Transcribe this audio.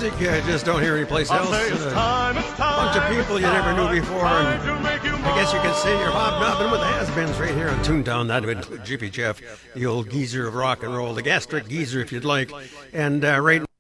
music you just don't hear anyplace else. A bunch of people you never knew before. And I guess you can say you're hobnobbing with the has-beens right here on Toontown. That would include Jiffy Jeff, the old geezer of rock and roll, the gastric geezer if you'd like. And right